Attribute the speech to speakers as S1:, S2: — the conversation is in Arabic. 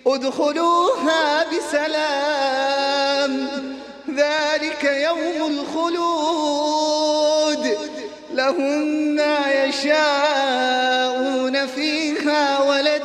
S1: ادخلوها بسلام ذلك يوم الخلود لهم ما يشاءون فيها ولدينا